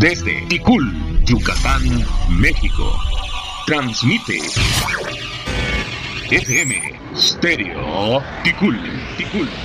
Desde Ticul, Yucatán, México. Transmite FM Stereo Ticul.